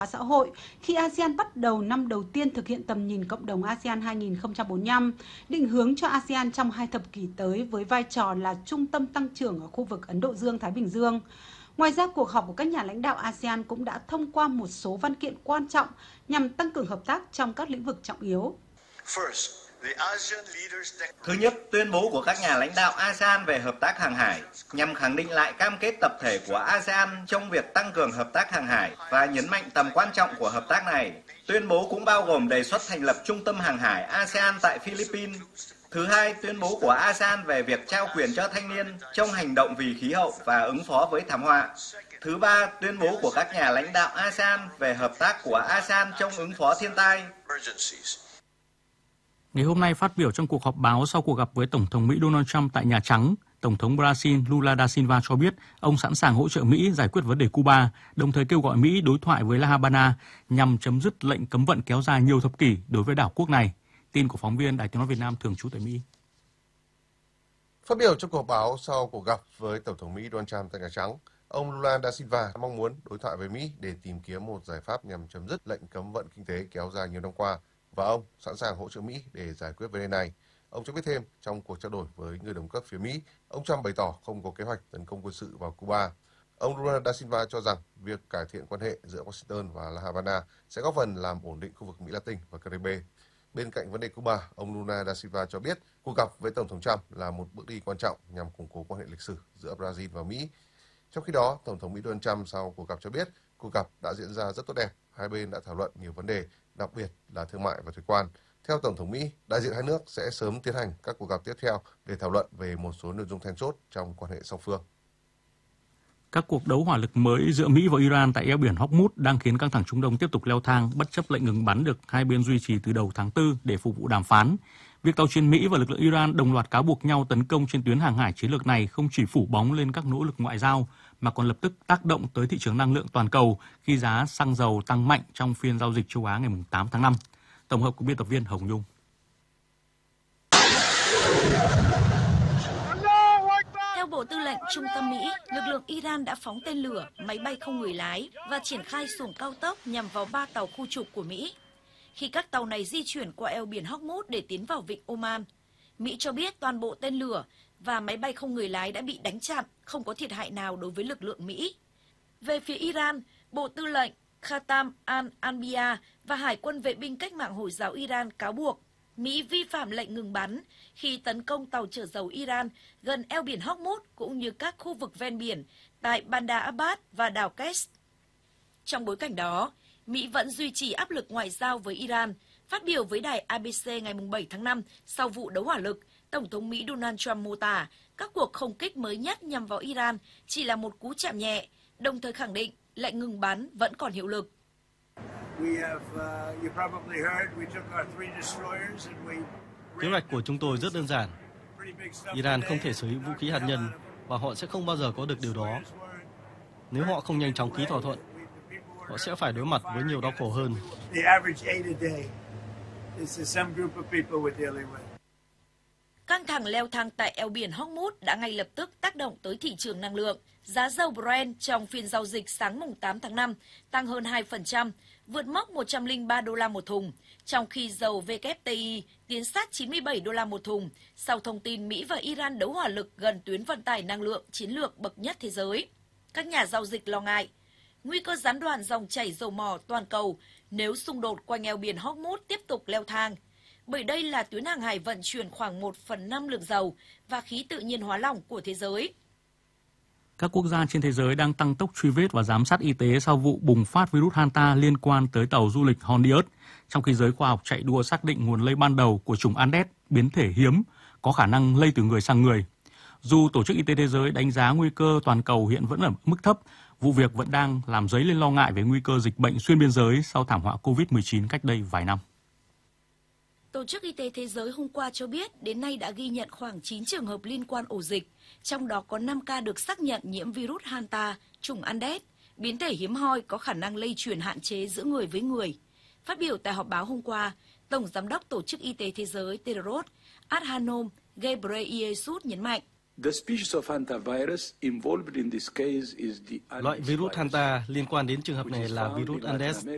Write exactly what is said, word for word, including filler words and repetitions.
xã hội khi a sê an bắt đầu năm đầu tiên thực hiện tầm nhìn cộng đồng a sê an hai nghìn không trăm bốn mươi lăm, định hướng cho a sê an trong hai thập kỷ tới với vai trò là trung tâm tăng trưởng ở khu vực Ấn Độ Dương-Thái Bình Dương. Ngoài ra, cuộc họp của các nhà lãnh đạo a sê an cũng đã thông qua một số văn kiện quan trọng nhằm tăng cường hợp tác trong các lĩnh vực trọng yếu. Thứ nhất, tuyên bố của các nhà lãnh đạo a sê an về hợp tác hàng hải nhằm khẳng định lại cam kết tập thể của a sê an trong việc tăng cường hợp tác hàng hải và nhấn mạnh tầm quan trọng của hợp tác này. Tuyên bố cũng bao gồm đề xuất thành lập trung tâm hàng hải a sê an tại Philippines. Thứ hai, tuyên bố của a sê an về việc trao quyền cho thanh niên trong hành động vì khí hậu và ứng phó với thảm họa. Thứ ba, tuyên bố của các nhà lãnh đạo a sê an về hợp tác của a sê an trong ứng phó thiên tai. Ngày hôm nay phát biểu trong cuộc họp báo sau cuộc gặp với Tổng thống Mỹ Donald Trump tại Nhà Trắng, Tổng thống Brazil Lula da Silva cho biết ông sẵn sàng hỗ trợ Mỹ giải quyết vấn đề Cuba, đồng thời kêu gọi Mỹ đối thoại với La Habana nhằm chấm dứt lệnh cấm vận kéo dài nhiều thập kỷ đối với đảo quốc này. Tin của phóng viên Đài Tiếng nói Việt Nam thường trú tại Mỹ. Phát biểu trong cuộc họp báo sau cuộc gặp với Tổng thống Mỹ Donald Trump tại Nhà Trắng, ông Lula da Silva mong muốn đối thoại với Mỹ để tìm kiếm một giải pháp nhằm chấm dứt lệnh cấm vận kinh tế kéo dài nhiều năm qua, và ông sẵn sàng hỗ trợ Mỹ để giải quyết vấn đề này. Ông cho biết thêm, trong cuộc trao đổi với người đồng cấp phía Mỹ, ông Trump bày tỏ không có kế hoạch tấn công quân sự vào Cuba. Ông Lula da Silva cho rằng việc cải thiện quan hệ giữa Washington và La Habana sẽ góp phần làm ổn định khu vực Mỹ Latin và Caribe. Bên cạnh vấn đề Cuba, ông Lula da Silva cho biết cuộc gặp với Tổng thống Trump là một bước đi quan trọng nhằm củng cố quan hệ lịch sử giữa Brazil và Mỹ. Trong khi đó, Tổng thống Mỹ Donald Trump sau cuộc gặp cho biết cuộc gặp đã diễn ra rất tốt đẹp. Hai bên đã thảo luận nhiều vấn đề, đặc biệt là thương mại và thuế quan. Theo Tổng thống Mỹ, đại diện hai nước sẽ sớm tiến hành các cuộc gặp tiếp theo để thảo luận về một số nội dung then chốt trong quan hệ song phương. Các cuộc đấu hỏa lực mới giữa Mỹ và Iran tại eo biển Hormuz đang khiến căng thẳng Trung Đông tiếp tục leo thang bất chấp lệnh ngừng bắn được hai bên duy trì từ đầu tháng tư để phục vụ đàm phán. Việc tàu chiến Mỹ và lực lượng Iran đồng loạt cáo buộc nhau tấn công trên tuyến hàng hải chiến lược này không chỉ phủ bóng lên các nỗ lực ngoại giao mà còn lập tức tác động tới thị trường năng lượng toàn cầu khi giá xăng dầu tăng mạnh trong phiên giao dịch châu Á ngày tám tháng năm. Tổng hợp của biên tập viên Hồng Nhung. Theo Bộ Tư lệnh Trung tâm Mỹ, lực lượng Iran đã phóng tên lửa, máy bay không người lái và triển khai xuồng cao tốc nhằm vào ba tàu khu trục của Mỹ. Khi các tàu này di chuyển qua eo biển Hormuz để tiến vào vịnh Oman, Mỹ cho biết toàn bộ tên lửa và máy bay không người lái đã bị đánh chặn, không có thiệt hại nào đối với lực lượng Mỹ. Về phía Iran, Bộ Tư lệnh Khatam al-Anbiya và Hải quân vệ binh cách mạng Hồi giáo Iran cáo buộc Mỹ vi phạm lệnh ngừng bắn khi tấn công tàu chở dầu Iran gần eo biển Hormuz cũng như các khu vực ven biển tại Bandar Abbas và đảo Kers. Trong bối cảnh đó, Mỹ vẫn duy trì áp lực ngoại giao với Iran. Phát biểu với đài a bê xê ngày bảy tháng năm sau vụ đấu hỏa lực, Tổng thống Mỹ Donald Trump mô tả các cuộc không kích mới nhất nhằm vào Iran chỉ là một cú chạm nhẹ, đồng thời khẳng định lệnh ngừng bắn vẫn còn hiệu lực. Kế hoạch của chúng tôi rất đơn giản. Iran không thể sở hữu vũ khí hạt nhân và họ sẽ không bao giờ có được điều đó. Nếu họ không nhanh chóng ký thỏa thuận, họ sẽ phải đối mặt với nhiều đau khổ hơn. Căng thẳng leo thang tại eo biển Hormuz đã ngay lập tức tác động tới thị trường năng lượng. Giá dầu Brent trong phiên giao dịch sáng mùng tám tháng năm tăng hơn hai phần trăm, vượt mốc một trăm lẻ ba đô la một thùng, trong khi dầu vê kép tê i tiến sát chín mươi bảy đô la một thùng sau thông tin Mỹ và Iran đấu hỏa lực gần tuyến vận tải năng lượng chiến lược bậc nhất thế giới. Các nhà giao dịch lo ngại nguy cơ gián đoạn dòng chảy dầu mỏ toàn cầu nếu xung đột quanh eo biển Hormuz tiếp tục leo thang, bởi đây là tuyến hàng hải vận chuyển khoảng một phần năm lượng dầu và khí tự nhiên hóa lỏng của thế giới. Các quốc gia trên thế giới đang tăng tốc truy vết và giám sát y tế sau vụ bùng phát virus Hanta liên quan tới tàu du lịch Hondius, trong khi giới khoa học chạy đua xác định nguồn lây ban đầu của chủng Andes, biến thể hiếm, có khả năng lây từ người sang người. Dù Tổ chức Y tế Thế giới đánh giá nguy cơ toàn cầu hiện vẫn ở mức thấp, vụ việc vẫn đang làm dấy lên lo ngại về nguy cơ dịch bệnh xuyên biên giới sau thảm họa covid mười chín cách đây vài năm. Tổ chức Y tế Thế giới hôm qua cho biết đến nay đã ghi nhận khoảng chín trường hợp liên quan ổ dịch, trong đó có năm ca được xác nhận nhiễm virus Hanta, chủng Andes, biến thể hiếm hoi có khả năng lây truyền hạn chế giữa người với người. Phát biểu tại họp báo hôm qua, Tổng Giám đốc Tổ chức Y tế Thế giới Tedros Adhanom Ghebreyesus nhấn mạnh. Loại virus Hanta liên quan đến trường hợp này là virus Andes.